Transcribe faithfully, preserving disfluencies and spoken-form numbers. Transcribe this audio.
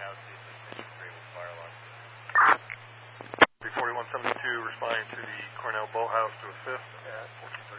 now see if this thing is great with fire alarm. three forty-one seventy-two responding to the Cornell Boathouse to assist at fourteen